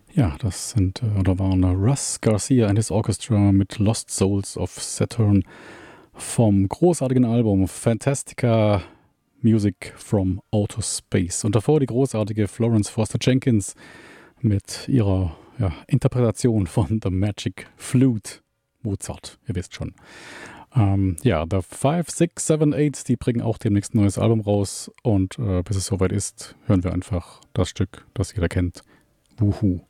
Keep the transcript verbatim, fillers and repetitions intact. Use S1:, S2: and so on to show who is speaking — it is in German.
S1: Ja, das sind äh, oder waren Russ Garcia and his Orchestra mit Lost Souls of Saturn vom großartigen Album Fantastica Music from Outer Space. Und davor die großartige Florence Foster Jenkins mit ihrer ja, Interpretation von The Magic Flute. Mozart, ihr wisst schon. Ähm, ja, The five, six, seven, eight, die bringen auch demnächst ein neues Album raus. Und äh, bis es soweit ist, hören wir einfach das Stück, das jeder kennt. Wuhu.